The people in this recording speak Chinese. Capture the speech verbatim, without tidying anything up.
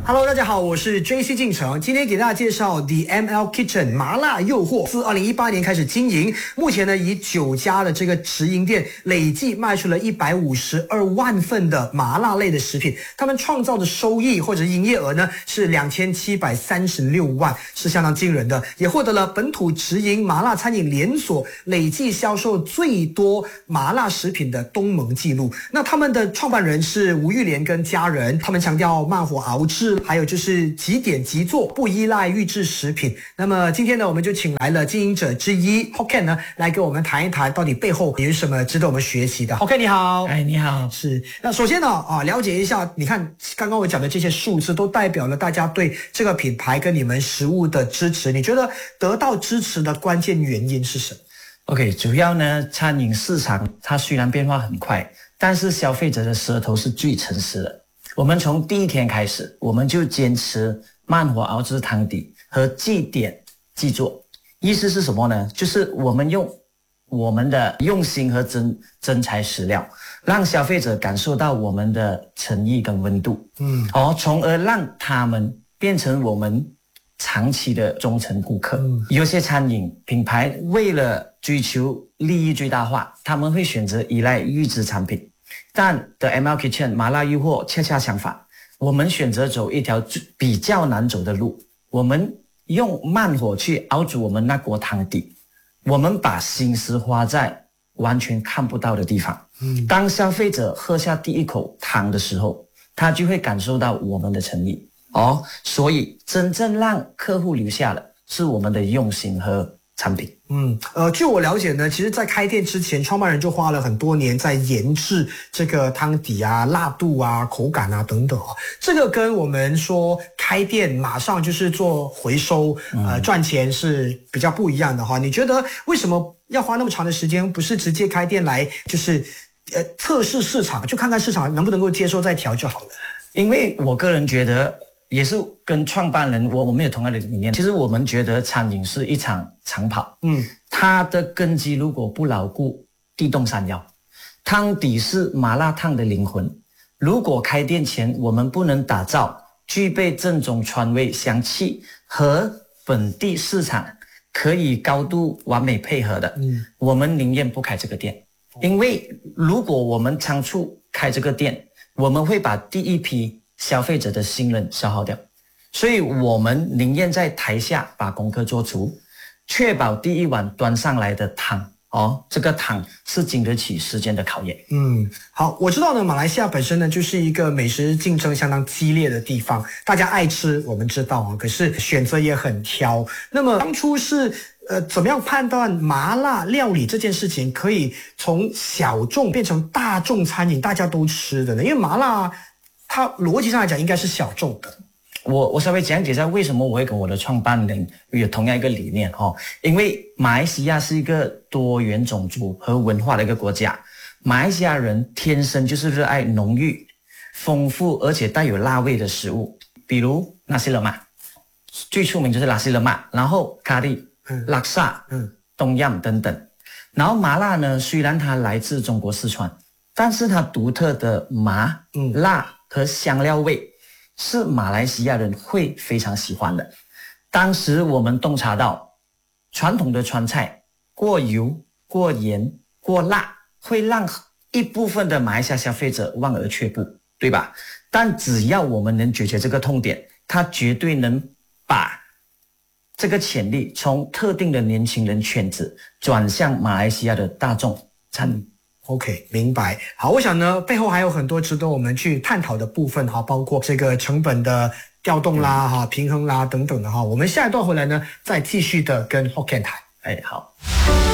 Hello， 大家好，我是 J C 进城，今天给大家介绍 The M L Kitchen 麻辣诱惑，自二零一八年开始经营，目前呢以九家的这个直营店累计卖出了一百五十二万份的麻辣类的食品，他们创造的收益或者营业额呢是两千七百三十六万，是相当惊人的，也获得了本土直营麻辣餐饮连锁累计销售最多麻辣食品的东盟纪录。那他们的创办人是吴玉莲跟家人，他们强调慢火熬制，还有就是即点即做，不依赖预制食品。那么今天呢，我们就请来了经营者之一 Hocken 呢，来跟我们谈一谈到底背后有什么值得我们学习的。Hocken 你好。 哎，你好。 是。那首先呢，啊，了解一下，你看刚刚我讲的这些数字都代表了大家对这个品牌跟你们食物的支持。你觉得得到支持的关键原因是什么？ OK， 主要呢，餐饮市场它虽然变化很快，但是消费者的舌头是最诚实的。我们从第一天开始，我们就坚持慢火熬制汤底和即点即做。意思是什么呢？就是我们用我们的用心和真真材实料，让消费者感受到我们的诚意跟温度，嗯，哦，从而让他们变成我们长期的忠诚顾客。嗯，有些餐饮品牌为了追求利益最大化，他们会选择依赖预制产品。但 The M L Kitchen 麻辣诱惑恰恰相反，我们选择走一条比较难走的路，我们用慢火去熬煮我们那锅汤底，我们把心思花在完全看不到的地方。嗯，当消费者喝下第一口汤的时候，他就会感受到我们的诚意。哦，所以真正让客户留下的是我们的用心和产品。 嗯，呃，据我了解呢，其实在开店之前，创办人就花了很多年在研制这个汤底啊、辣度啊、口感啊等等啊。这个跟我们说开店马上就是做回收，呃，赚钱是比较不一样的哈。你觉得为什么要花那么长的时间？不是直接开店来就是呃测试市场，就看看市场能不能够接受再调就好了？ 因为我个人觉得。也是跟创办人我我们有同样的理念。其实我们觉得餐饮是一场长跑，嗯，它的根基如果不牢固，地动山摇。汤底是麻辣烫的灵魂。如果开店前我们不能打造具备正宗川味香气和本地市场可以高度完美配合的，嗯，我们宁愿不开这个店。因为如果我们仓促开这个店，我们会把第一批消费者的信任消耗掉，所以我们宁愿在台下把功课做足，确保第一碗端上来的汤，哦，这个汤是经得起时间的考验。 嗯，好，我知道呢，马来西亚本身呢就是一个美食竞争相当激烈的地方，大家爱吃，我们知道啊，可是选择也很挑。那么当初是呃怎么样判断麻辣料理这件事情可以从小众变成大众餐饮，大家都吃的呢？因为麻辣它逻辑上来讲应该是小众的。 我我稍微讲解一下为什么我会跟我的创办人有同样一个理念哦，因为马来西亚是一个多元种族和文化的一个国家，马来西亚人天生就是热爱浓郁、丰富而且带有辣味的食物，比如纳西勒玛，最出名就是纳西勒玛，然后咖喱、嗯、拉萨、嗯、东阳等等。然后麻辣呢，虽然它来自中国四川，但是它独特的麻、嗯、辣和香料味是马来西亚人会非常喜欢的。当时我们洞察到，传统的川菜过油、过盐、过辣，会让一部分的马来西亚消费者望而却步，对吧？但只要我们能解决这个痛点，它绝对能把这个潜力从特定的年轻人圈子转向马来西亚的大众餐饮。 OK， 明白。好，我想呢，背后还有很多值得我们去探讨的部分哈，包括这个成本的调动啦、哈、平衡啦等等的哈。我们下一段回来呢，再继续的跟 Hocken 谈。 哎，好。